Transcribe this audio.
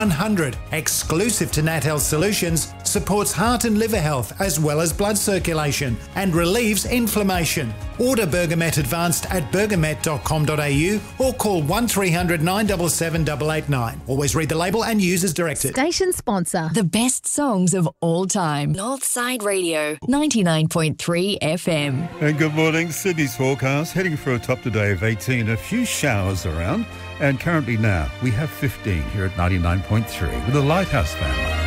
100, exclusive to Nat Health Solutions, supports heart and liver health as well as blood circulation and relieves inflammation. Order Bergamet Advanced at bergamet.com.au or call 1300 977 889. Always read the label and use as directed. Station sponsor. The best songs of all time. Northside Radio, 99.3 FM. And good morning. Sydney's forecast, heading for a top today of 18. A few showers around. And currently now, we have 15 here at 99.3 with the Lighthouse family.